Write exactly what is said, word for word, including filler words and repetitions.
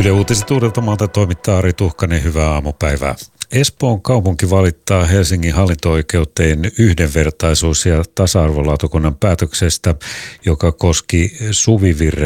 Yle Uutiset Uudeltamaalta toimittaa Ari Tuhkanen, hyvää aamupäivää. Espoon kaupunki valittaa Helsingin hallinto-oikeuteen yhdenvertaisuus- ja tasa-arvolautakunnan päätöksestä, joka koski Suvivirren